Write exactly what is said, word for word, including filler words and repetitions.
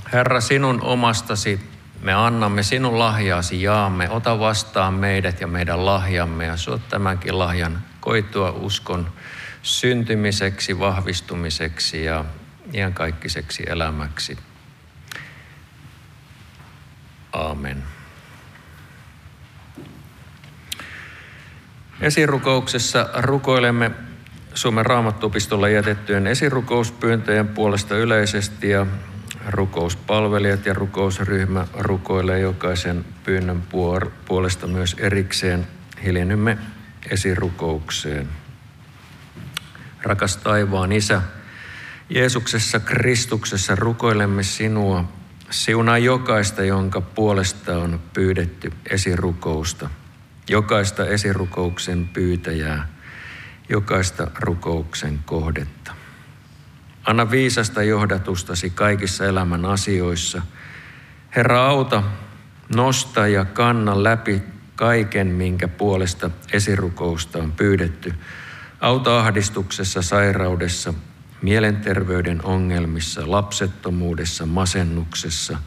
Herra, sinun omastasi me annamme, sinun lahjaasi jaamme. Ota vastaan meidät ja meidän lahjamme ja suot tämänkin lahjan koitua uskon syntymiseksi, vahvistumiseksi ja iänkaikkiseksi elämäksi. Aamen. Esirukouksessa rukoilemme Suomen Raamattuopistolla jätettyjen esirukouspyyntöjen puolesta yleisesti ja rukouspalvelijat ja rukousryhmä rukoilee jokaisen pyynnön puolesta myös erikseen. Hiljennymme esirukoukseen. Rakas taivaan Isä, Jeesuksessa Kristuksessa rukoilemme sinua. Siunaa jokaista, jonka puolesta on pyydetty esirukousta. Jokaista esirukouksen pyytäjää, jokaista rukouksen kohdetta. Anna viisasta johdatustasi kaikissa elämän asioissa. Herra, auta, nosta ja kanna läpi kaiken, minkä puolesta esirukousta on pyydetty. Auta ahdistuksessa, sairaudessa, mielenterveyden ongelmissa, lapsettomuudessa, masennuksessa,